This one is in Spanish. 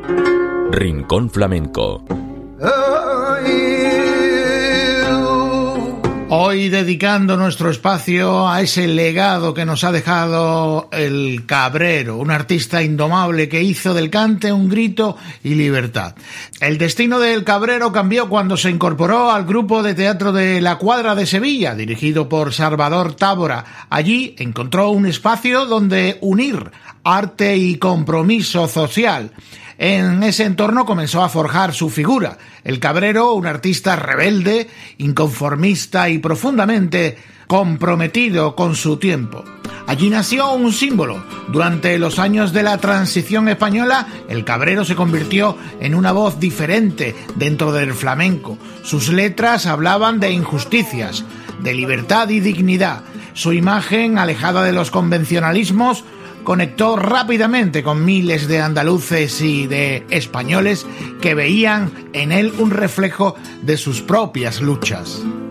Rincón Flamenco. Hoy dedicando nuestro espacio a ese legado que nos ha dejado el Cabrero, un artista indomable que hizo del cante un grito y libertad. El destino del Cabrero cambió cuando se incorporó al grupo de teatro de La Cuadra de Sevilla, dirigido por Salvador Tábora. Allí encontró un espacio donde unir arte y compromiso social. En ese entorno comenzó a forjar su figura. El Cabrero, un artista rebelde, inconformista y profundamente comprometido con su tiempo. Allí nació un símbolo. Durante los años de la transición española, el Cabrero se convirtió en una voz diferente dentro del flamenco. Sus letras hablaban de injusticias, de libertad y dignidad. Su imagen, alejada de los convencionalismos, conectó rápidamente con miles de andaluces y de españoles que veían en él un reflejo de sus propias luchas.